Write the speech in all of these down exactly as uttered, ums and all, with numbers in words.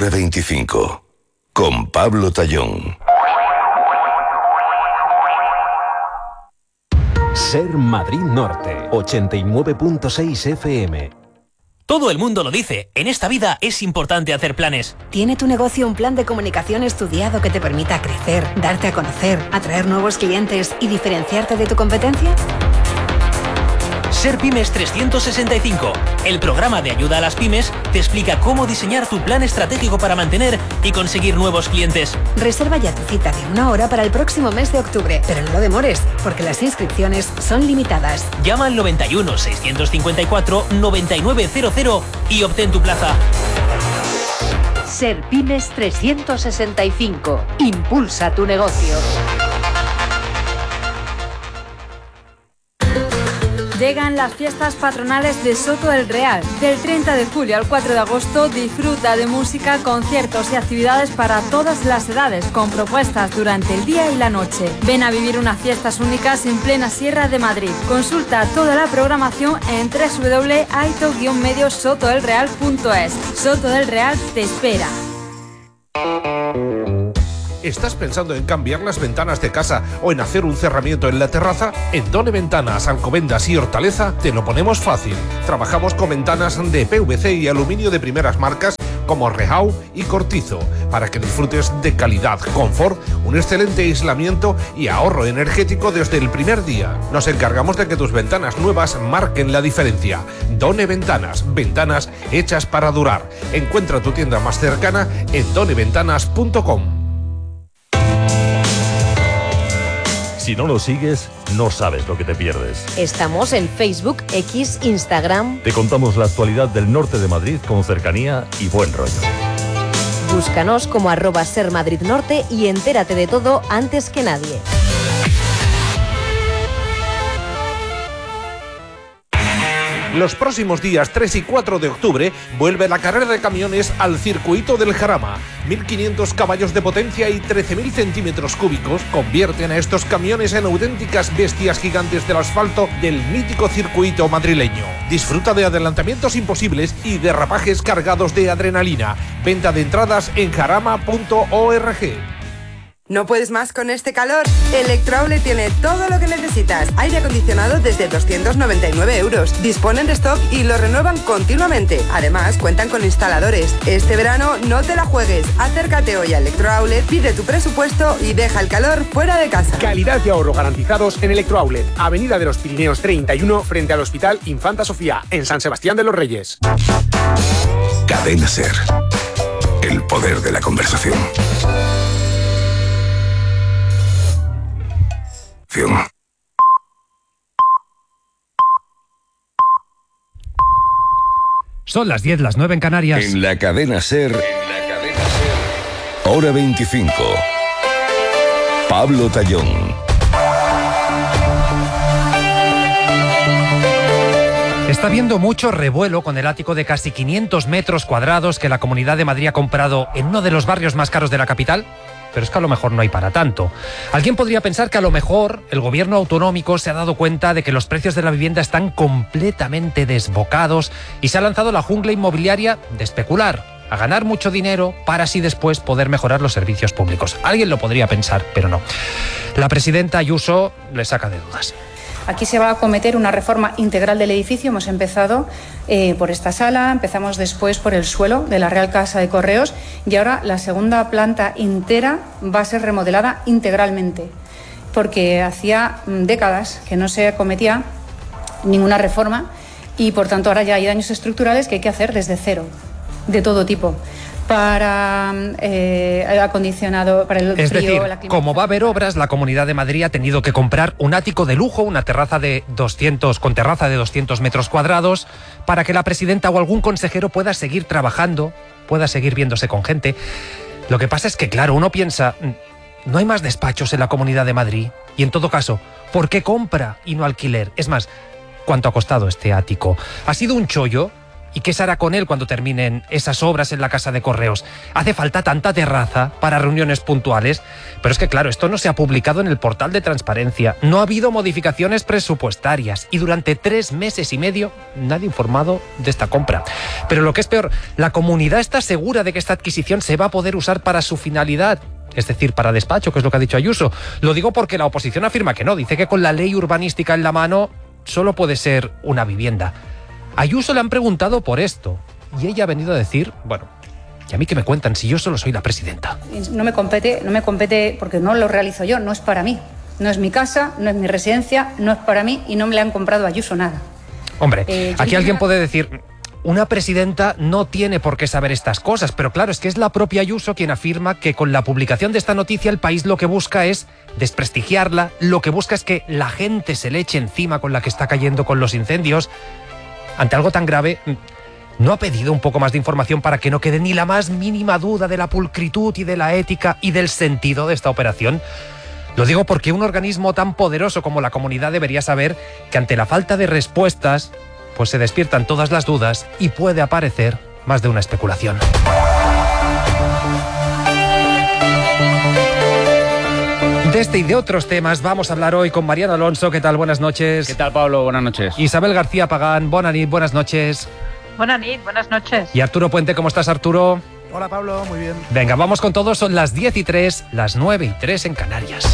Hora veinticinco, con Pablo Tallón. Ser Madrid Norte, ochenta y nueve punto seis F M. Todo el mundo lo dice, en esta vida es importante hacer planes. ¿Tiene tu negocio un plan de comunicación estudiado que te permita crecer, darte a conocer, atraer nuevos clientes y diferenciarte de tu competencia? Ser Pymes trescientos sesenta y cinco, el programa de ayuda a las pymes, te explica cómo diseñar tu plan estratégico para mantener y conseguir nuevos clientes. Reserva ya tu cita de una hora para el próximo mes de octubre, pero no lo demores, porque las inscripciones son limitadas. Llama al noventa y uno, seiscientos cincuenta y cuatro, noventa y nueve cero cero y obtén tu plaza. Ser Pymes trescientos sesenta y cinco. Impulsa tu negocio. Llegan las fiestas patronales de Soto del Real. Del treinta de julio al cuatro de agosto disfruta de música, conciertos y actividades para todas las edades, con propuestas durante el día y la noche. Ven a vivir unas fiestas únicas en plena Sierra de Madrid. Consulta toda la programación en doble u doble u doble u punto aito guion medio soto del real punto es. Soto del Real te espera. ¿Estás pensando en cambiar las ventanas de casa o en hacer un cerramiento en la terraza? En Done Ventanas, Alcobendas y Hortaleza te lo ponemos fácil. Trabajamos con ventanas de P V C y aluminio de primeras marcas como Rehau y Cortizo, para que disfrutes de calidad, confort, un excelente aislamiento y ahorro energético desde el primer día. Nos encargamos de que tus ventanas nuevas marquen la diferencia. Done Ventanas, ventanas hechas para durar. Encuentra tu tienda más cercana en done ventanas punto com. Si no lo sigues, no sabes lo que te pierdes. Estamos en Facebook, X, Instagram. Te contamos la actualidad del norte de Madrid con cercanía y buen rollo. Búscanos como arroba Ser Madrid Norte y entérate de todo antes que nadie. Los próximos días tres y cuatro de octubre vuelve la carrera de camiones al circuito del Jarama. mil quinientos caballos de potencia y trece mil centímetros cúbicos convierten a estos camiones en auténticas bestias gigantes del asfalto del mítico circuito madrileño. Disfruta de adelantamientos imposibles y derrapajes cargados de adrenalina. Venta de entradas en jarama punto org. ¿No puedes más con este calor? Electroaulet tiene todo lo que necesitas. Aire acondicionado desde doscientos noventa y nueve euros. Disponen de stock y lo renuevan continuamente. Además, cuentan con instaladores. Este verano no te la juegues. Acércate hoy a Electroaulet, pide tu presupuesto y deja el calor fuera de casa. Calidad y ahorro garantizados en Electroaulet. Avenida de los Pirineos treinta y uno, frente al Hospital Infanta Sofía, en San Sebastián de los Reyes. Cadena Ser. El poder de la conversación. Son las diez, las nueve en Canarias. En la cadena Ser, en la cadena Ser. Hora veinticinco. Pablo Tallón. Está habiendo mucho revuelo con el ático de casi quinientos metros cuadrados que la Comunidad de Madrid ha comprado en uno de los barrios más caros de la capital. Pero es que a lo mejor no hay para tanto. Alguien podría pensar que a lo mejor el gobierno autonómico se ha dado cuenta de que los precios de la vivienda están completamente desbocados y se ha lanzado la jungla inmobiliaria de especular, a ganar mucho dinero para así después poder mejorar los servicios públicos. Alguien lo podría pensar, pero no. La presidenta Ayuso le saca de dudas. Aquí se va a acometer una reforma integral del edificio. Hemos empezado eh, por esta sala, empezamos después por el suelo de la Real Casa de Correos y ahora la segunda planta entera va a ser remodelada integralmente, porque hacía décadas que no se acometía ninguna reforma y por tanto ahora ya hay daños estructurales que hay que hacer desde cero, de todo tipo. Para eh, el acondicionado, para el es frío, decir, la como va a haber obras, la Comunidad de Madrid ha tenido que comprar un ático de lujo, una terraza de doscientos, con terraza de doscientos metros cuadrados, para que la presidenta o algún consejero pueda seguir trabajando, pueda seguir viéndose con gente. Lo que pasa es que, claro, uno piensa, no hay más despachos en la Comunidad de Madrid, y en todo caso, ¿por qué compra y no alquiler? Es más, ¿cuánto ha costado este ático? ¿Ha sido un chollo? ¿Y qué se hará con él cuando terminen esas obras en la Casa de Correos? Hace falta tanta terraza para reuniones puntuales, pero es que claro, esto no se ha publicado en el portal de transparencia, no ha habido modificaciones presupuestarias y durante tres meses y medio nadie ha informado de esta compra. Pero lo que es peor, la comunidad está segura de que esta adquisición se va a poder usar para su finalidad, es decir, para despacho, que es lo que ha dicho Ayuso. Lo digo porque la oposición afirma que no, dice que con la ley urbanística en la mano solo puede ser una vivienda. A Ayuso le han preguntado por esto y ella ha venido a decir, bueno, ¿y a mí qué me cuentan si yo solo soy la presidenta? No me compete, no me compete porque no lo realizo yo, no es para mí. No es mi casa, no es mi residencia, no es para mí y no me le han comprado a Ayuso nada. Hombre, eh, aquí alguien puede decir, una presidenta no tiene por qué saber estas cosas, pero claro, es que es la propia Ayuso quien afirma que con la publicación de esta noticia el país lo que busca es desprestigiarla, lo que busca es que la gente se le eche encima con la que está cayendo con los incendios. Ante algo tan grave, ¿no ha pedido un poco más de información para que no quede ni la más mínima duda de la pulcritud y de la ética y del sentido de esta operación? Lo digo porque un organismo tan poderoso como la comunidad debería saber que ante la falta de respuestas, pues se despiertan todas las dudas y puede aparecer más de una especulación. De este y de otros temas vamos a hablar hoy con Mariano Alonso. ¿Qué tal? Buenas noches. ¿Qué tal, Pablo? Buenas noches. Isabel García Pagán. Buenas noches. Buenas noches. Buenas noches. Buenas noches. Y Arturo Puente. ¿Cómo estás, Arturo? Hola, Pablo. Muy bien. Venga, vamos con todo. Son las diez y tres, las nueve y tres en Canarias.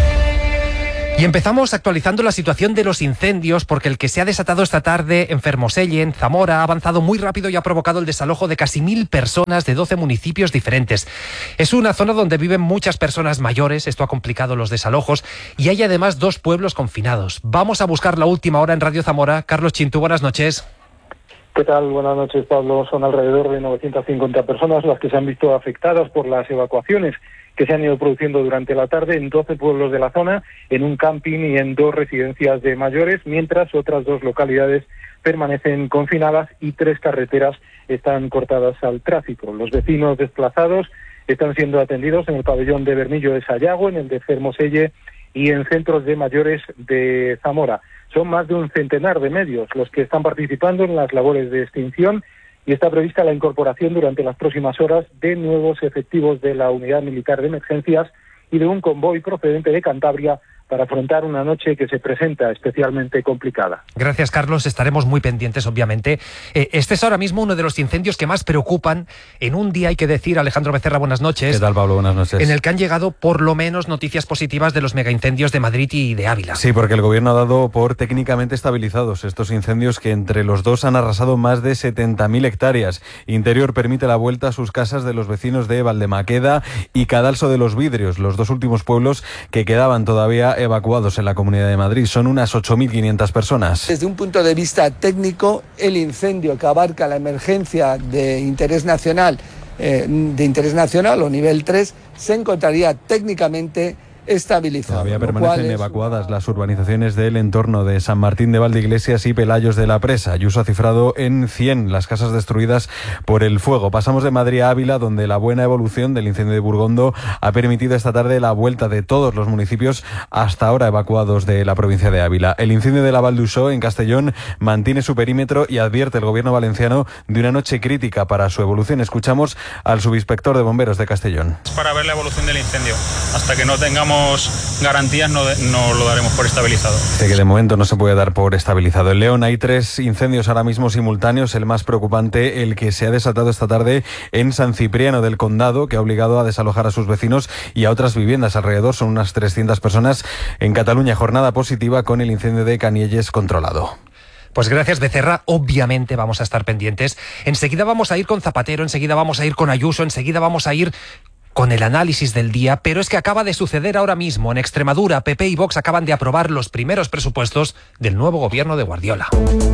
Y empezamos actualizando la situación de los incendios, porque el que se ha desatado esta tarde en Fermoselle, en Zamora, ha avanzado muy rápido y ha provocado el desalojo de casi mil personas de doce municipios diferentes. Es una zona donde viven muchas personas mayores, esto ha complicado los desalojos, y hay además dos pueblos confinados. Vamos a buscar la última hora en Radio Zamora. Carlos Chintu, buenas noches. ¿Qué tal? Buenas noches, Pablo. Son alrededor de novecientas cincuenta personas las que se han visto afectadas por las evacuaciones que se han ido produciendo durante la tarde en doce pueblos de la zona, en un camping y en dos residencias de mayores, mientras otras dos localidades permanecen confinadas y tres carreteras están cortadas al tráfico. Los vecinos desplazados están siendo atendidos en el pabellón de Bermillo de Sayago, en el de Fermoselle y en centros de mayores de Zamora. Son más de un centenar de medios los que están participando en las labores de extinción y está prevista la incorporación durante las próximas horas de nuevos efectivos de la Unidad Militar de Emergencias y de un convoy procedente de Cantabria para afrontar una noche que se presenta especialmente complicada. Gracias, Carlos. Estaremos muy pendientes, obviamente. Eh, este es ahora mismo uno de los incendios que más preocupan en un día, hay que decir, Alejandro Becerra, buenas noches. ¿Qué tal, Pablo? Buenas noches. En el que han llegado por lo menos noticias positivas de los megaincendios de Madrid y de Ávila. Sí, porque el gobierno ha dado por técnicamente estabilizados estos incendios que entre los dos han arrasado más de setenta mil hectáreas. Interior permite la vuelta a sus casas de los vecinos de Valdemaqueda y Cadalso de los Vidrios, los dos últimos pueblos que quedaban todavía evacuados en la Comunidad de Madrid. Son unas ocho mil quinientas personas. Desde un punto de vista técnico, el incendio que abarca la emergencia de interés nacional, eh, de interés nacional o nivel tres, se encontraría técnicamente estabilizado. Todavía permanecen evacuadas las urbanizaciones del entorno de San Martín de Valdeiglesias y Pelayos de la Presa. Ayuso ha cifrado en cien las casas destruidas por el fuego. Pasamos de Madrid a Ávila, donde la buena evolución del incendio de Burgondo ha permitido esta tarde la vuelta de todos los municipios hasta ahora evacuados de la provincia de Ávila. El incendio de la Val d'Uixó en Castellón mantiene su perímetro y advierte el gobierno valenciano de una noche crítica para su evolución. Escuchamos al subinspector de bomberos de Castellón. Para ver la evolución del incendio. Hasta que no tengamos garantías no, no lo daremos por estabilizado. Dice que de momento no se puede dar por estabilizado. En León hay tres incendios ahora mismo simultáneos. El más preocupante, el que se ha desatado esta tarde en San Cipriano del Condado, que ha obligado a desalojar a sus vecinos y a otras viviendas alrededor. Son unas trescientas personas. En Cataluña, jornada positiva con el incendio de Canielles controlado. Pues gracias, Becerra. Obviamente vamos a estar pendientes. Enseguida vamos a ir con Zapatero, enseguida vamos a ir con Ayuso, enseguida vamos a ir con el análisis del día, pero es que acaba de suceder ahora mismo. En Extremadura, P P y Vox acaban de aprobar los primeros presupuestos del nuevo gobierno de Guardiola.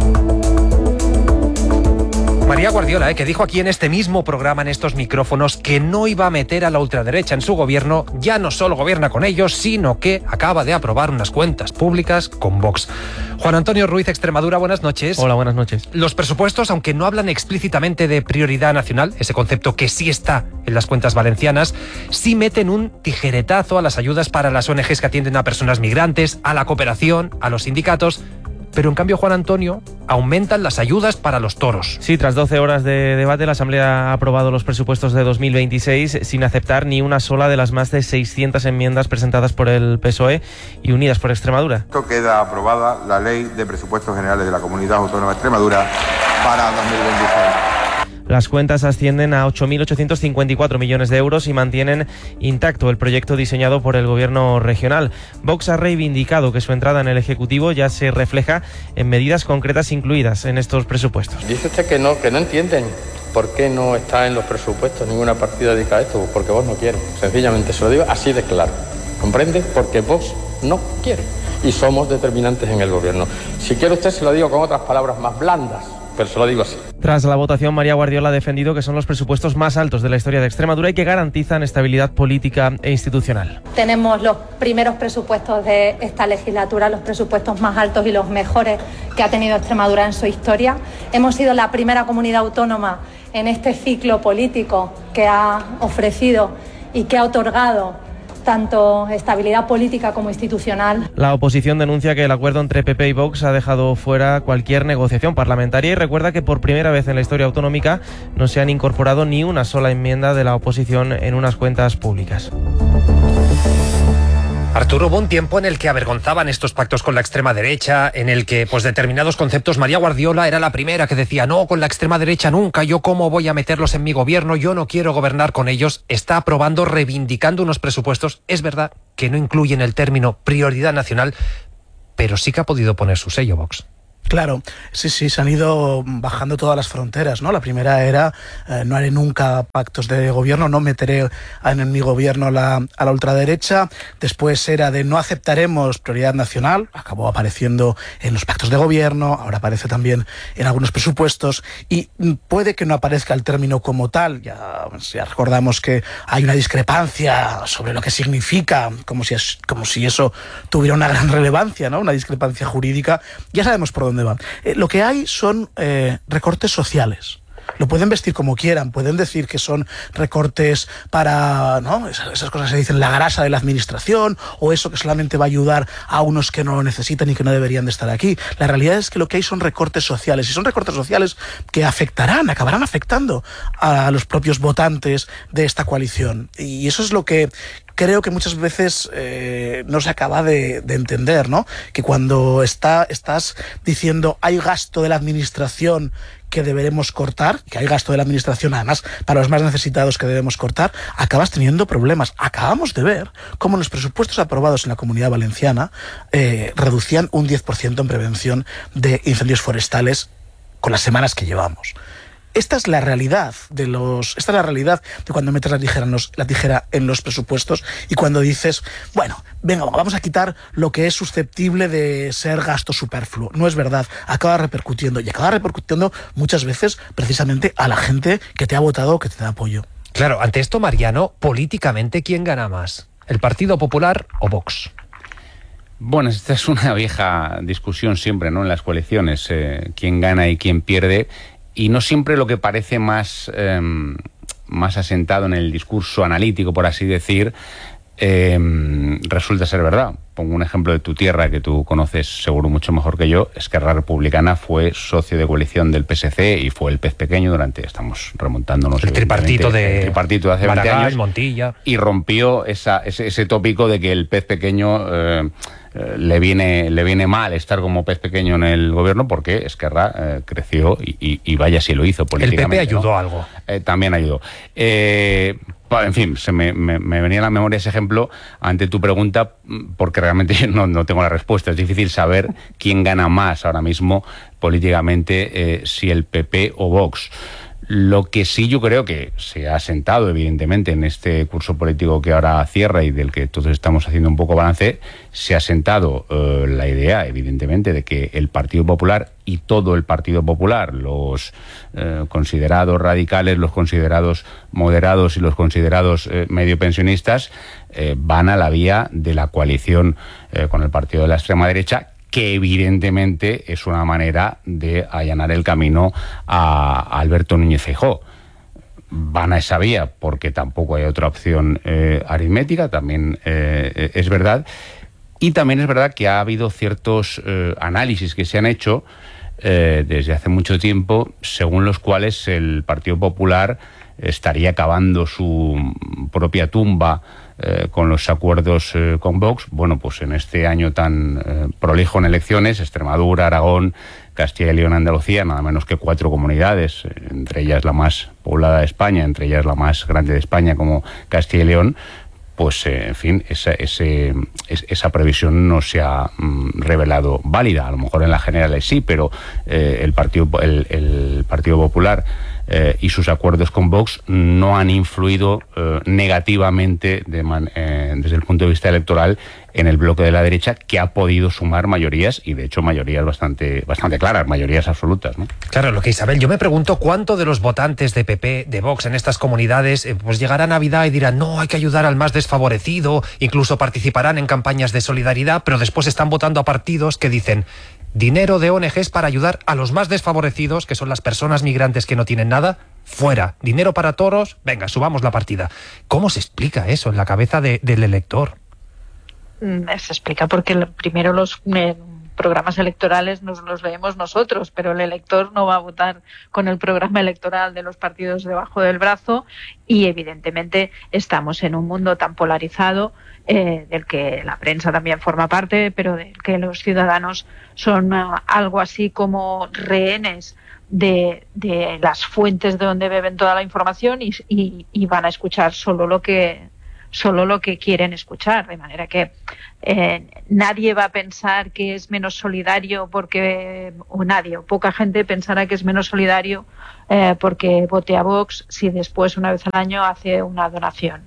María Guardiola, eh, que dijo aquí en este mismo programa, en estos micrófonos, que no iba a meter a la ultraderecha en su gobierno, ya no solo gobierna con ellos, sino que acaba de aprobar unas cuentas públicas con Vox. Juan Antonio Ruiz, Extremadura, buenas noches. Hola, buenas noches. Los presupuestos, aunque no hablan explícitamente de prioridad nacional, ese concepto que sí está en las cuentas valencianas, sí meten un tijeretazo a las ayudas para las O N Ges que atienden a personas migrantes, a la cooperación, a los sindicatos. pero en cambio, Juan Antonio, aumentan las ayudas para los toros. Sí, tras doce horas de debate, la Asamblea ha aprobado los presupuestos de dos mil veintiséis sin aceptar ni una sola de las más de seiscientas enmiendas presentadas por el P S O E y Unidas por Extremadura. Esto queda aprobada la Ley de Presupuestos Generales de la Comunidad Autónoma de Extremadura para dos mil veintiséis. Las cuentas ascienden a ocho mil ochocientos cincuenta y cuatro millones de euros y mantienen intacto el proyecto diseñado por el gobierno regional. Vox ha reivindicado que su entrada en el Ejecutivo ya se refleja en medidas concretas incluidas en estos presupuestos. Dice usted que no, que no entienden por qué no está en los presupuestos ninguna partida dedicada a esto, porque Vox no quiere. Sencillamente se lo digo así de claro. ¿Comprende? Porque Vox no quiere. Y somos determinantes en el gobierno. Si quiere usted se lo digo con otras palabras más blandas, pero se lo digo así. Tras la votación, María Guardiola ha defendido que son los presupuestos más altos de la historia de Extremadura y que garantizan estabilidad política e institucional. Tenemos los primeros presupuestos de esta legislatura, los presupuestos más altos y los mejores que ha tenido Extremadura en su historia. Hemos sido la primera comunidad autónoma en este ciclo político que ha ofrecido y que ha otorgado tanto estabilidad política como institucional. La oposición denuncia que el acuerdo entre P P y Vox ha dejado fuera cualquier negociación parlamentaria y recuerda que por primera vez en la historia autonómica no se han incorporado ni una sola enmienda de la oposición en unas cuentas públicas. Arturo, hubo un tiempo en el que avergonzaban estos pactos con la extrema derecha, en el que pues determinados conceptos, María Guardiola era la primera que decía, no, con la extrema derecha nunca, yo cómo voy a meterlos en mi gobierno, yo no quiero gobernar con ellos. Está aprobando, reivindicando unos presupuestos, es verdad que no incluyen el término prioridad nacional, pero sí que ha podido poner su sello Vox. Claro, sí, sí, se han ido bajando todas las fronteras, ¿no? La primera era eh, no haré nunca pactos de gobierno, no meteré en mi gobierno a la, a la ultraderecha. Después era de no aceptaremos prioridad nacional, acabó apareciendo en los pactos de gobierno, ahora aparece también en algunos presupuestos y puede que no aparezca el término como tal, ya, ya recordamos que hay una discrepancia sobre lo que significa, como si, es, como si eso tuviera una gran relevancia, ¿no? Una discrepancia jurídica, ya sabemos por dónde van. Eh, lo que hay son eh, recortes sociales. Lo pueden vestir como quieran, pueden decir que son recortes para, ¿no? Esas, esas cosas se dicen la grasa de la administración o eso que solamente va a ayudar a unos que no lo necesitan y que no deberían de estar aquí. La realidad es que lo que hay son recortes sociales y son recortes sociales que afectarán, acabarán afectando a los propios votantes de esta coalición. Y eso es lo que creo que muchas veces eh, no se acaba de, de entender, ¿no? Que cuando está, estás diciendo hay gasto de la administración que deberemos cortar, que hay gasto de la administración además para los más necesitados que debemos cortar, acabas teniendo problemas. Acabamos de ver cómo los presupuestos aprobados en la Comunidad Valenciana eh, reducían un diez por ciento en prevención de incendios forestales con las semanas que llevamos. Esta es la realidad de los, esta es la realidad de cuando metes la tijera en los, la tijera en los presupuestos y cuando dices, bueno, venga, vamos a quitar lo que es susceptible de ser gasto superfluo. No es verdad, acaba repercutiendo y acaba repercutiendo muchas veces precisamente a la gente que te ha votado o que te da apoyo. Claro, ante esto, Mariano, políticamente, ¿quién gana más? ¿El Partido Popular o Vox? Bueno, esta es una vieja discusión siempre, ¿no? En las coaliciones, eh, quién gana y quién pierde. Y no siempre lo que parece más, eh, más asentado en el discurso analítico, por así decir, eh, resulta ser verdad. Pongo un ejemplo de tu tierra que tú conoces seguro mucho mejor que yo. Esquerra Republicana fue socio de coalición del P S C y fue el pez pequeño durante, estamos remontándonos... El tripartito de, el tripartito de hace Maragall, veinte años. Montilla. Y rompió esa, ese, ese tópico de que el pez pequeño... Eh, le viene le viene mal estar como pez pequeño en el gobierno porque Esquerra eh, creció y, y, y vaya si lo hizo políticamente. El P P ayudó, ¿no? algo. Eh, también ayudó. Eh, en fin, se me, me, me venía a la memoria ese ejemplo ante tu pregunta porque realmente yo no, no tengo la respuesta. Es difícil saber quién gana más ahora mismo políticamente, eh, si el P P o Vox. Lo que sí yo creo que se ha sentado, evidentemente, en este curso político que ahora cierra y del que todos estamos haciendo un poco balance, se ha sentado eh, la idea, evidentemente, de que el Partido Popular y todo el Partido Popular, los eh, considerados radicales, los considerados moderados y los considerados eh, medio pensionistas, eh, van a la vía de la coalición eh, con el partido de la extrema derecha, que evidentemente es una manera de allanar el camino a Alberto Núñez Feijóo. Van a esa vía porque tampoco hay otra opción eh, aritmética, también eh, es verdad, Y también es verdad que ha habido ciertos eh, análisis que se han hecho eh, desde hace mucho tiempo, según los cuales el Partido Popular estaría cavando su propia tumba eh, con los acuerdos eh, con Vox. Bueno, pues en este año tan eh, prolijo en elecciones, Extremadura, Aragón, Castilla y León, Andalucía, nada menos que cuatro comunidades, entre ellas la más poblada de España, entre ellas la más grande de España como Castilla y León, pues eh, en fin, esa, ese, es, esa previsión no se ha mm, revelado válida. A lo mejor en las generales sí, pero eh, el, partido, el, el Partido Popular eh, y sus acuerdos con Vox no han influido eh, negativamente de man, eh, desde el punto de vista electoral en el bloque de la derecha, que ha podido sumar mayorías, y de hecho mayorías bastante, bastante claras, mayorías absolutas, ¿no? Claro, lo que Isabel, yo me pregunto cuánto de los votantes de P P, de Vox en estas comunidades, eh, pues llegará Navidad y dirán, no, hay que ayudar al más desfavorecido, incluso participarán en campañas de solidaridad, pero después están votando a partidos que dicen dinero de O N Ges para ayudar a los más desfavorecidos, que son las personas migrantes que no tienen nada, fuera. Dinero para toros, venga, subamos la partida. ¿Cómo se explica eso en la cabeza de, del elector? Se explica porque primero los eh, programas electorales nos los leemos nosotros, pero el elector no va a votar con el programa electoral de los partidos debajo del brazo, y evidentemente estamos en un mundo tan polarizado eh, del que la prensa también forma parte, pero del que los ciudadanos son uh, algo así como rehenes de, de las fuentes de donde beben toda la información y, y, y van a escuchar solo lo que solo lo que quieren escuchar, de manera que eh, nadie va a pensar que es menos solidario porque, o nadie, o poca gente pensará que es menos solidario eh, porque vote a Vox si después una vez al año hace una donación.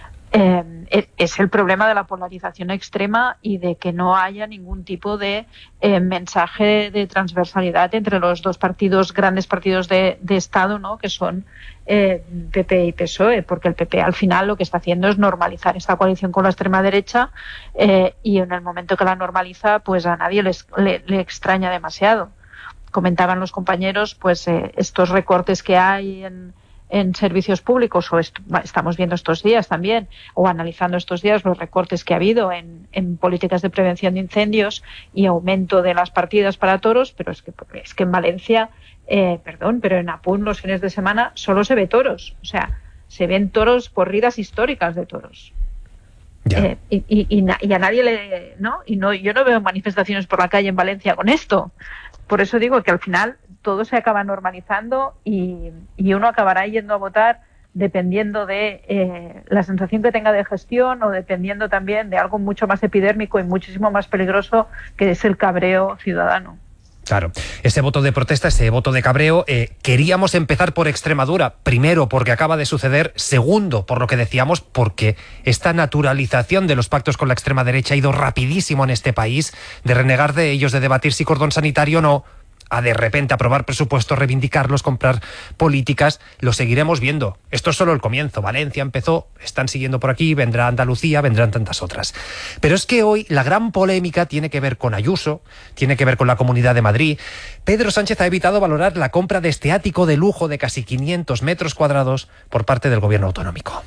Eh, es el problema de la polarización extrema y de que no haya ningún tipo de eh, mensaje de transversalidad entre los dos partidos, grandes partidos de, de Estado, ¿no?, que son eh, P P y P S O E, porque el P P al final lo que está haciendo es normalizar esta coalición con la extrema derecha eh, y en el momento que la normaliza, pues a nadie les, le, le extraña demasiado. Comentaban los compañeros pues eh, estos recortes que hay en en servicios públicos, o est estamos viendo estos días también, o analizando estos días los recortes que ha habido en, en políticas de prevención de incendios y aumento de las partidas para toros, pero es que, es que en Valencia, eh, perdón, pero en Apun los fines de semana solo se ve toros, o sea, se ven toros, corridas históricas de toros. Eh, y, y, y, y a nadie le, ¿no? Y no, yo no veo manifestaciones por la calle en Valencia con esto. Por eso digo que al final todo se acaba normalizando y, y uno acabará yendo a votar dependiendo de eh, la sensación que tenga de gestión o dependiendo también de algo mucho más epidérmico y muchísimo más peligroso, que es el cabreo ciudadano. Claro, ese voto de protesta, ese voto de cabreo, eh, queríamos empezar por Extremadura, primero porque acaba de suceder, segundo por lo que decíamos, porque esta naturalización de los pactos con la extrema derecha ha ido rapidísimo en este país, de renegar de ellos, de debatir si cordón sanitario o no, a de repente aprobar presupuestos, reivindicarlos, comprar políticas, lo seguiremos viendo. Esto es solo el comienzo. Valencia empezó, están siguiendo por aquí, vendrá Andalucía, vendrán tantas otras. Pero es que hoy la gran polémica tiene que ver con Ayuso, tiene que ver con la Comunidad de Madrid. Pedro Sánchez ha evitado valorar la compra de este ático de lujo de casi quinientos metros cuadrados por parte del gobierno autonómico.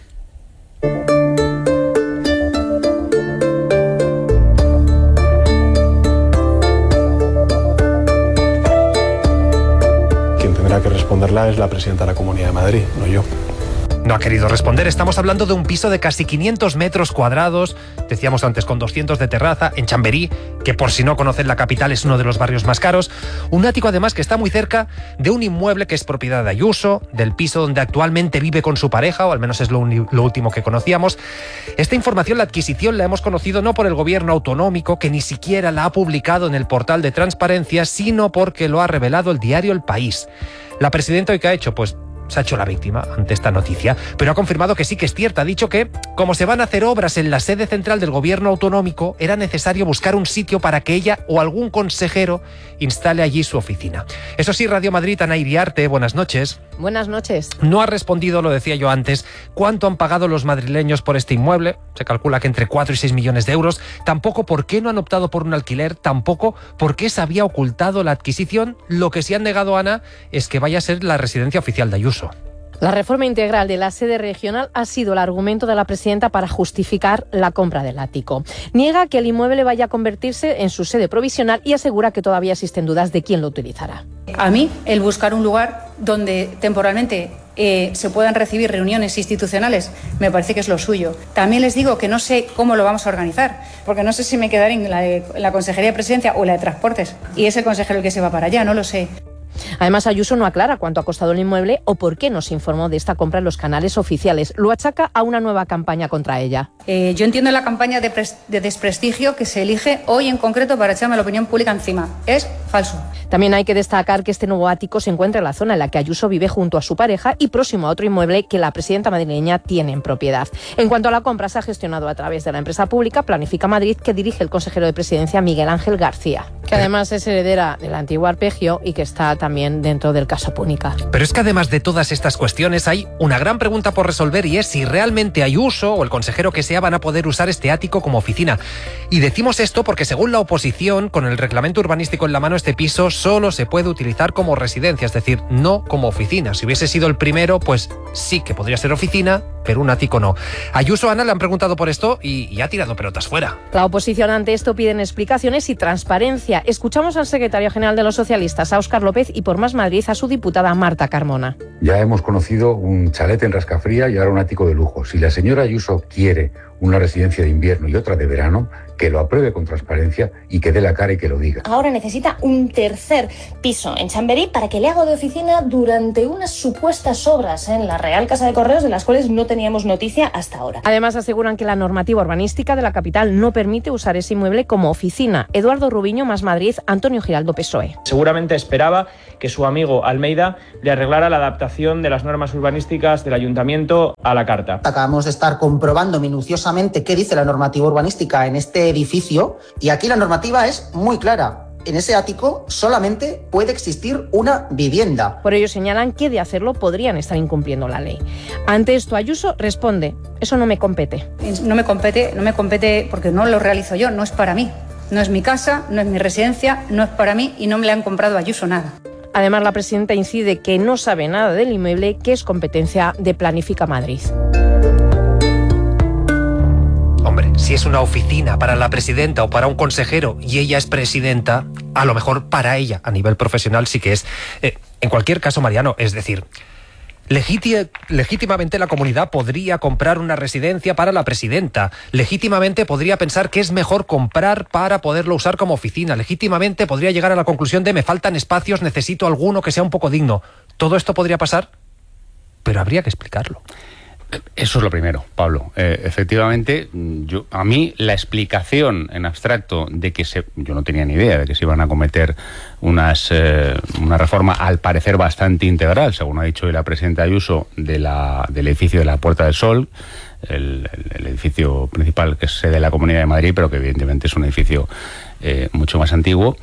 Que responderla es la presidenta de la Comunidad de Madrid, no yo. No ha querido responder. Estamos hablando de un piso de casi quinientos metros cuadrados, decíamos antes, con doscientos de terraza, en Chamberí, que por si no conocen la capital es uno de los barrios más caros. Un ático además que está muy cerca de un inmueble que es propiedad de Ayuso, del piso donde actualmente vive con su pareja, o al menos es lo, lo último que conocíamos. Esta información, la adquisición, la hemos conocido no por el gobierno autonómico, que ni siquiera la ha publicado en el portal de transparencia, sino porque lo ha revelado el diario El País. La presidenta hoy, ¿qué ha hecho? Pues se ha hecho la víctima ante esta noticia, pero ha confirmado que sí que es cierta. Ha dicho que, como se van a hacer obras en la sede central del gobierno autonómico, era necesario buscar un sitio para que ella o algún consejero instale allí su oficina. Eso sí, Radio Madrid, Ana Iriarte, buenas noches. Buenas noches. No ha respondido, lo decía yo antes, cuánto han pagado los madrileños por este inmueble. Se calcula que entre cuatro y seis millones de euros. Tampoco por qué no han optado por un alquiler. Tampoco por qué se había ocultado la adquisición. Lo que sí han negado, Ana, es que vaya a ser la residencia oficial de Ayuso. La reforma integral de la sede regional ha sido el argumento de la presidenta para justificar la compra del ático. Niega que el inmueble vaya a convertirse en su sede provisional y asegura que todavía existen dudas de quién lo utilizará. A mí, el buscar un lugar donde temporalmente eh, se puedan recibir reuniones institucionales me parece que es lo suyo. También les digo que no sé cómo lo vamos a organizar, porque no sé si me quedaré en la, de, en la Consejería de Presidencia o en la de Transportes, y es el consejero el que se va para allá, no lo sé. Además, Ayuso no aclara cuánto ha costado el inmueble o por qué no se informó de esta compra en los canales oficiales. Lo achaca a una nueva campaña contra ella. Eh, yo entiendo la campaña de, de desprestigio que se elige hoy en concreto para echarme la opinión pública encima. Es falso. También hay que destacar que este nuevo ático se encuentra en la zona en la que Ayuso vive junto a su pareja y próximo a otro inmueble que la presidenta madrileña tiene en propiedad. En cuanto a la compra, se ha gestionado a través de la empresa pública Planifica Madrid, que dirige el consejero de Presidencia Miguel Ángel García, que además es heredera del antiguo Arpegio y que está también dentro del caso Púnica. Pero es que además de todas estas cuestiones hay una gran pregunta por resolver, y es si realmente Ayuso o el consejero que sea van a poder usar este ático como oficina. Y decimos esto porque, según la oposición, con el reglamento urbanístico en la mano, este piso solo se puede utilizar como residencia, es decir, no como oficina. Si hubiese sido el primero, pues sí que podría ser oficina, pero un ático no. A Ayuso, Ana, le han preguntado por esto y, y ha tirado pelotas fuera. La oposición ante esto piden explicaciones y transparencia. Escuchamos al secretario general de los socialistas, a Óscar López, y por Más Madrid a su diputada Marta Carmona. Ya hemos conocido un chalet en Rascafría y ahora un ático de lujo. Si la señora Ayuso quiere una residencia de invierno y otra de verano, que lo apruebe con transparencia y que dé la cara y que lo diga. Ahora necesita un tercer piso en Chamberí para que le haga de oficina durante unas supuestas obras en la Real Casa de Correos, de las cuales no teníamos noticia hasta ahora. Además, aseguran que la normativa urbanística de la capital no permite usar ese inmueble como oficina. Eduardo Rubiño, Más Madrid, Antonio Giraldo, P S O E. Seguramente esperaba que su amigo Almeida le arreglara la adaptación de las normas urbanísticas del ayuntamiento a la carta. Acabamos de estar comprobando minuciosamente qué dice la normativa urbanística en este edificio, y aquí la normativa es muy clara. En ese ático solamente puede existir una vivienda. Por ello señalan que de hacerlo podrían estar incumpliendo la ley. Ante esto, Ayuso responde: eso no me compete. No me compete, no me compete porque no lo realizo yo, no es para mí. No es mi casa, no es mi residencia, no es para mí y no me le han comprado a Ayuso nada. Además, la presidenta incide que no sabe nada del inmueble, que es competencia de Planifica Madrid. Hombre, si es una oficina para la presidenta o para un consejero y ella es presidenta, a lo mejor para ella, a nivel profesional, sí que es. Eh, en cualquier caso, Mariano, es decir, legíti- legítimamente la comunidad podría comprar una residencia para la presidenta. Legítimamente podría pensar que es mejor comprar para poderlo usar como oficina. Legítimamente podría llegar a la conclusión de me faltan espacios, necesito alguno que sea un poco digno. Todo esto podría pasar, pero habría que explicarlo. Eso es lo primero, Pablo. Eh, efectivamente, yo, a mí la explicación en abstracto de que se, yo no tenía ni idea de que se iban a cometer unas, eh, una reforma al parecer bastante integral, según ha dicho hoy la presidenta Ayuso, de la, del edificio de la Puerta del Sol, el, el, el edificio principal que es sede de la Comunidad de Madrid, pero que evidentemente es un edificio eh, mucho más antiguo.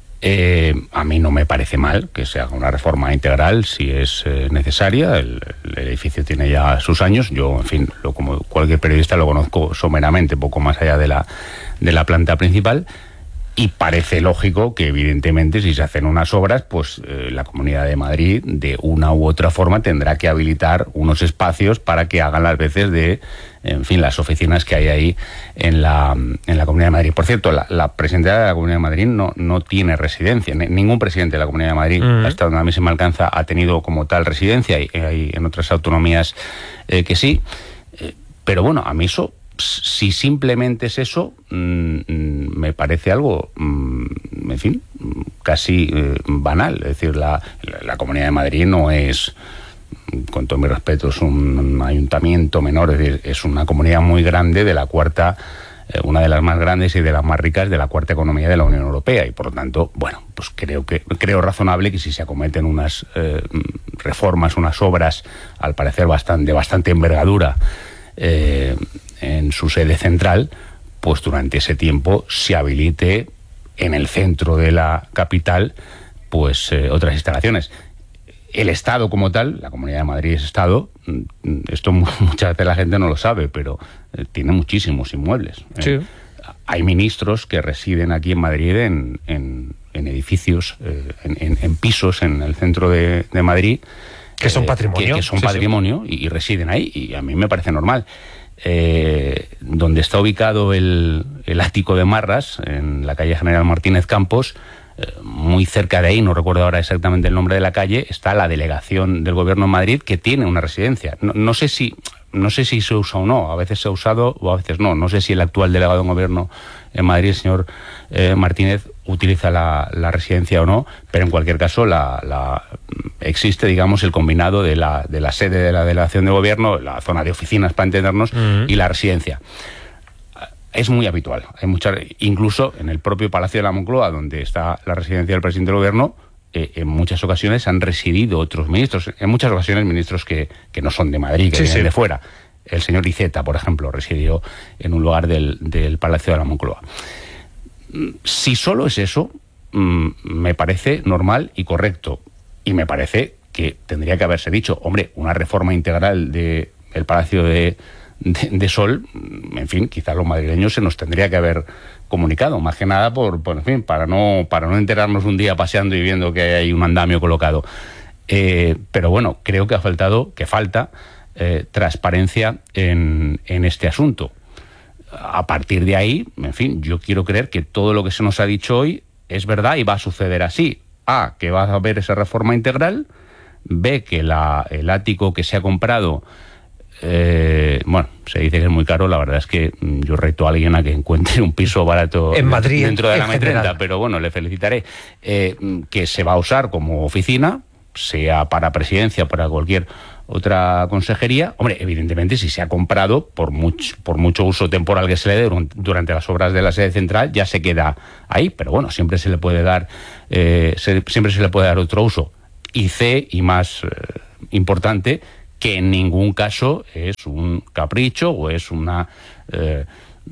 Eh, a mí no me parece mal que se haga una reforma integral si es eh, necesaria. El, el edificio tiene ya sus años. Yo, en fin, lo, como cualquier periodista, lo conozco someramente, poco más allá de la, de la planta principal. Y parece lógico que, evidentemente, si se hacen unas obras, pues eh, la Comunidad de Madrid, de una u otra forma, tendrá que habilitar unos espacios para que hagan las veces de, en fin, las oficinas que hay ahí en la, en la Comunidad de Madrid. Por cierto, la, la presidenta de la Comunidad de Madrid no, no tiene residencia. Ningún presidente de la Comunidad de Madrid, uh-huh. hasta donde a mí se me alcanza, ha tenido como tal residencia. Y hay en otras autonomías eh, que sí. Eh, pero bueno, a mí eso, si simplemente es eso, mmm, me parece algo, mmm, en fin, casi eh, banal. Es decir, la, la Comunidad de Madrid no es, con todo mi respeto, es un ayuntamiento menor, es decir, es una comunidad muy grande, de la cuarta, eh, una de las más grandes y de las más ricas de la cuarta economía de la Unión Europea, y por lo tanto, bueno, pues creo que creo razonable que si se acometen unas eh, reformas, unas obras, al parecer bastante, de bastante envergadura, eh, en su sede central, pues durante ese tiempo se habilite en el centro de la capital pues eh, otras instalaciones. El Estado como tal, la Comunidad de Madrid es Estado, esto muchas veces la gente no lo sabe, pero eh, tiene muchísimos inmuebles. Sí. Eh, hay ministros que residen aquí en Madrid en, en, en edificios, eh, en, en, en pisos en el centro de, de Madrid, Que son patrimonio. Que, que son sí, patrimonio sí. Y, y residen ahí, y a mí me parece normal. Eh, donde está ubicado el, el ático de Marras, en la calle General Martínez Campos, eh, muy cerca de ahí, no recuerdo ahora exactamente el nombre de la calle, está la delegación del Gobierno en Madrid, que tiene una residencia. No, no sé si no sé si se usa o no, a veces se ha usado o a veces no. No sé si el actual delegado de Gobierno en Madrid, el señor eh, Martínez, utiliza la, la residencia o no, pero en cualquier caso la, la, existe, digamos, el combinado de la, de la sede de la delegación de Gobierno, la zona de oficinas, para entendernos, uh-huh. y la residencia. Es muy habitual. Hay muchas, incluso en el propio Palacio de la Moncloa, donde está la residencia del presidente del Gobierno, eh, en muchas ocasiones han residido otros ministros, en muchas ocasiones ministros que, que no son de Madrid, que sí, vienen sí. de fuera. El señor Iceta, por ejemplo, residió en un lugar del, del Palacio de la Moncloa. Si solo es eso, me parece normal y correcto. Y me parece que tendría que haberse dicho, hombre, una reforma integral del de Palacio de, de, de Sol, en fin, quizás los madrileños se nos tendría que haber comunicado, más que nada por, por en fin, para no, para no enterarnos un día paseando y viendo que hay un andamio colocado. Eh, pero bueno, creo que ha faltado, que falta eh, transparencia en, en este asunto. A partir de ahí, en fin, yo quiero creer que todo lo que se nos ha dicho hoy es verdad y va a suceder así. A, que va a haber esa reforma integral. B, que la, el ático que se ha comprado, eh, bueno, se dice que es muy caro. La verdad es que yo reto a alguien a que encuentre un piso barato en Madrid, dentro de la M treinta, pero bueno, le felicitaré. Eh, que se va a usar como oficina, sea para presidencia o para cualquier otra consejería. Hombre, evidentemente, si se ha comprado por mucho, por mucho uso temporal que se le dé durante las obras de la sede central, ya se queda ahí, pero bueno, siempre se le puede dar eh, se, siempre se le puede dar otro uso. Y C, y más eh, importante, que en ningún caso es un capricho o es una eh,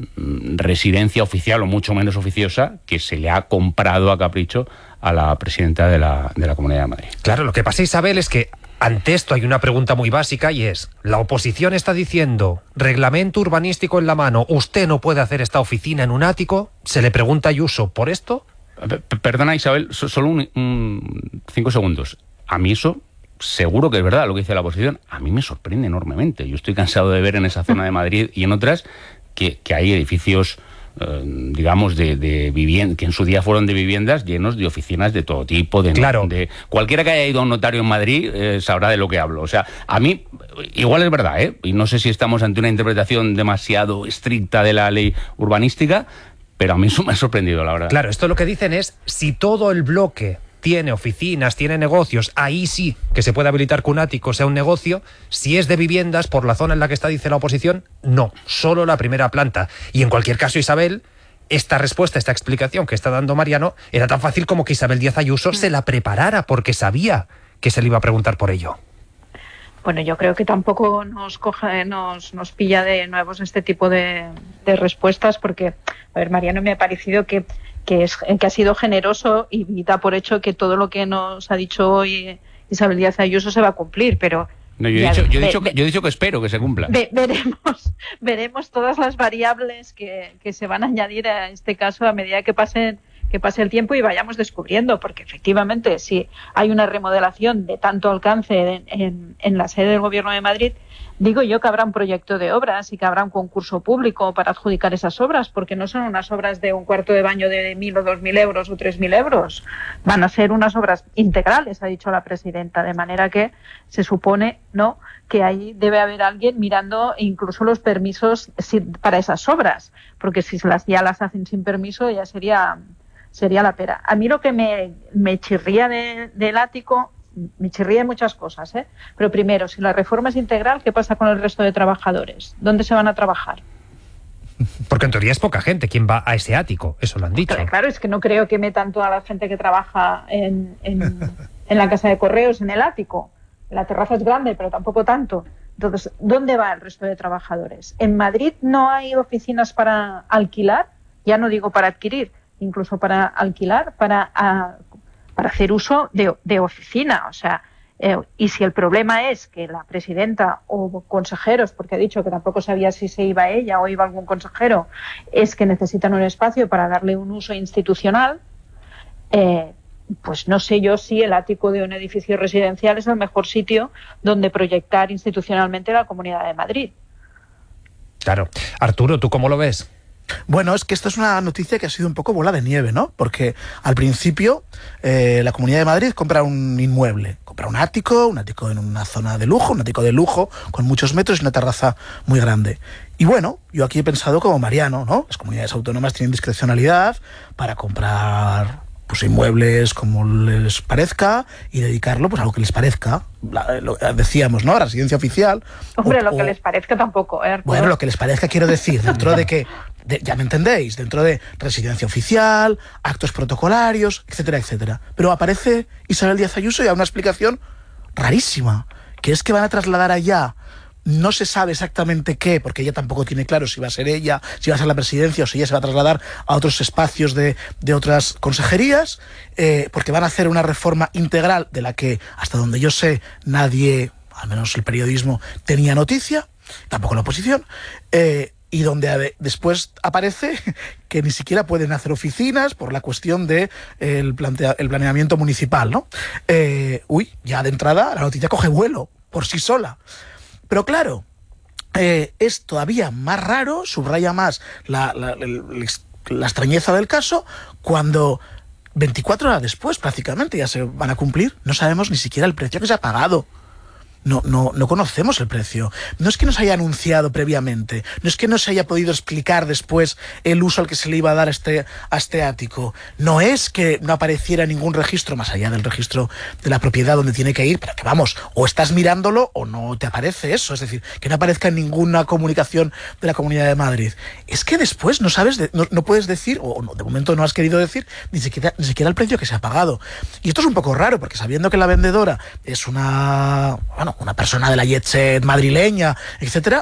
residencia oficial o mucho menos oficiosa que se le ha comprado a capricho a la presidenta de la, de la Comunidad de Madrid. Claro, lo que pasa, Isabel, es que ante esto hay una pregunta muy básica y es, la oposición está diciendo, reglamento urbanístico en la mano, usted no puede hacer esta oficina en un ático, se le pregunta a Ayuso, ¿por esto? P- Perdona, Isabel, solo un, un, cinco segundos. A mí eso seguro que es verdad lo que dice la oposición. A mí me sorprende enormemente. Yo estoy cansado de ver en esa zona de Madrid y en otras que, que hay edificios, eh, digamos, de, de viviendas, que en su día fueron de viviendas llenos de oficinas de todo tipo. De, claro. de cualquiera que haya ido a un notario en Madrid eh, sabrá de lo que hablo. O sea, a mí, igual es verdad, ¿eh? Y no sé si estamos ante una interpretación demasiado estricta de la ley urbanística, pero a mí eso me ha sorprendido, la verdad. Claro, esto lo que dicen es, si todo el bloque tiene oficinas, tiene negocios, ahí sí que se puede habilitar que un ático sea un negocio. Si es de viviendas, por la zona en la que está, dice la oposición, no, solo la primera planta. Y en cualquier caso, Isabel, esta respuesta, esta explicación que está dando Mariano, era tan fácil como que Isabel Díaz Ayuso se la preparara, porque sabía que se le iba a preguntar por ello. Bueno, yo creo que tampoco nos coge, nos, nos pilla de nuevos este tipo de, de respuestas, porque, a ver, Mariano me ha parecido que que, es, que ha sido generoso y da por hecho que todo lo que nos ha dicho hoy Isabel Díaz Ayuso se va a cumplir, pero... No, yo, he dicho, yo, he dicho que, yo he dicho que espero que se cumpla. Ve, veremos, veremos todas las variables que, que se van a añadir a este caso a medida que pasen que pase el tiempo y vayamos descubriendo, porque efectivamente si hay una remodelación de tanto alcance en, en, en la sede del Gobierno de Madrid, digo yo que habrá un proyecto de obras y que habrá un concurso público para adjudicar esas obras, porque no son unas obras de un cuarto de baño de mil o dos mil euros o tres mil euros, van a ser unas obras integrales, ha dicho la presidenta, de manera que se supone, ¿no?, que ahí debe haber alguien mirando incluso los permisos para esas obras, porque si las ya las hacen sin permiso ya sería sería la pera. A mí lo que me, me chirría de, del ático, me chirría de muchas cosas, ¿eh? Pero primero, si la reforma es integral, ¿qué pasa con el resto de trabajadores? ¿Dónde se van a trabajar? Porque en teoría es poca gente quien va a ese ático, eso lo han dicho. Claro, claro, es que no creo que metan toda la gente que trabaja en, en, en la casa de correos en el ático. La terraza es grande, pero tampoco tanto. Entonces, ¿dónde va el resto de trabajadores? En Madrid no hay oficinas para alquilar, ya no digo para adquirir, incluso para alquilar, para, a, para hacer uso de, de oficina. O sea, eh, y si el problema es que la presidenta o consejeros, porque ha dicho que tampoco sabía si se iba ella o iba algún consejero, es que necesitan un espacio para darle un uso institucional, eh, pues no sé yo si el ático de un edificio residencial es el mejor sitio donde proyectar institucionalmente la Comunidad de Madrid. Claro. Arturo, ¿tú cómo lo ves? Bueno, es que esto es una noticia que ha sido un poco bola de nieve, ¿no? Porque al principio eh, la Comunidad de Madrid compra un inmueble, compra un ático, un ático en una zona de lujo, un ático de lujo con muchos metros y una terraza muy grande. Y bueno, yo aquí he pensado como Mariano, ¿no? Las comunidades autónomas tienen discrecionalidad para comprar pues inmuebles como les parezca y dedicarlo pues a lo que les parezca. La, lo, decíamos, ¿no? Residencia oficial. Hombre, o, lo que o, les parezca tampoco, ¿eh? Bueno, lo que les parezca, quiero decir, dentro de que, de, ya me entendéis, dentro de residencia oficial, actos protocolarios, etcétera, etcétera. Pero aparece Isabel Díaz Ayuso y da una explicación rarísima, que es que van a trasladar allá, no se sabe exactamente qué, porque ella tampoco tiene claro si va a ser ella, si va a ser la presidencia o si ella se va a trasladar a otros espacios de, de otras consejerías, eh, porque van a hacer una reforma integral de la que, hasta donde yo sé, nadie, al menos el periodismo, tenía noticia, tampoco la oposición, eh, y donde a, después aparece que ni siquiera pueden hacer oficinas por la cuestión de eh, el, plantea, el planeamiento municipal, ¿no? Eh, uy, ya de entrada la noticia coge vuelo por sí sola. Pero claro, eh, es todavía más raro, subraya más la, la, la, la extrañeza del caso, cuando veinticuatro horas después, prácticamente, ya se van a cumplir, no sabemos ni siquiera el precio que se ha pagado. No, no, no conocemos el precio. No es que nos haya anunciado previamente, no es que no se haya podido explicar después el uso al que se le iba a dar a este, a este ático. No es que no apareciera ningún registro, más allá del registro de la propiedad donde tiene que ir, pero que vamos, o estás mirándolo o no te aparece eso. Es decir, que no aparezca en ninguna comunicación de la Comunidad de Madrid. Es que después no sabes, de, no, no puedes decir, o no, de momento no has querido decir, ni siquiera, ni siquiera el precio que se ha pagado. Y esto es un poco raro, porque sabiendo que la vendedora es una... bueno, una persona de la jet set madrileña, etcétera,